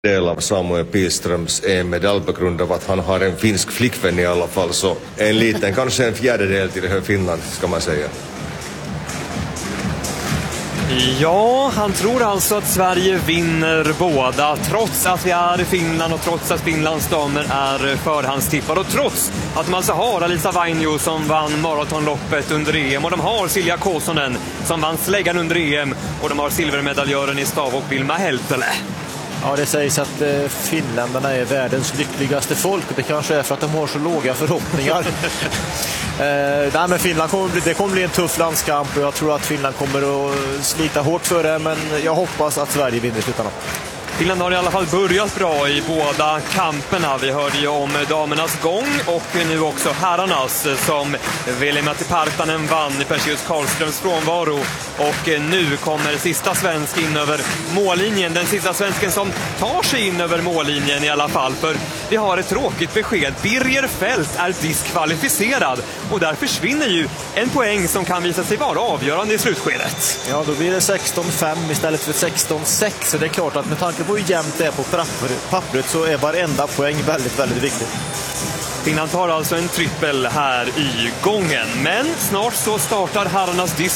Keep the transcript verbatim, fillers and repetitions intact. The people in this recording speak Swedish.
del av Samuel Pilströms E M-medalj på grund av att han har en finsk flickvän i alla fall, så en liten, kanske en fjärdedel till det här Finland ska man säga. Ja, han tror alltså att Sverige vinner båda, trots att vi är i Finland och trots att Finlands damer är förhandstippade och trots att de alltså har Alisa Vainio som vann maratonloppet under E M och de har Silja Kosonen som vann släggan under E M och de har silvermedaljören i stav och Vilma Heltele. Ja, det sägs att eh, finländarna är världens lyckligaste folk. Det kanske är för att de har så låga förhoppningar. eh, nej, men Finland kommer bli, det kommer bli en tuff landskamp och jag tror att Finland kommer att slita hårt för det, men jag hoppas att Sverige vinner i slutändan. Finland har i alla fall börjat bra i båda kamperna. Vi hörde ju om damernas gång och nu också herrarnas som Veli-Matti Partanen vann i Perseus Karlströms frånvaro. Och nu kommer sista svensk in över mållinjen. Den sista svensken som tar sig in över mållinjen i alla fall. För vi har ett tråkigt besked. Birger Fält är diskvalificerad och där försvinner ju en poäng som kan visa sig vara avgörande i slutskedet. Ja, då blir det sexton fem istället för sexton sex. Så det är klart att med tanke på hur jämnt det är på pappret så är varenda poäng väldigt, väldigt viktig. Finland tar alltså en trippel här i gången. Men snart så startar herrarnas disk.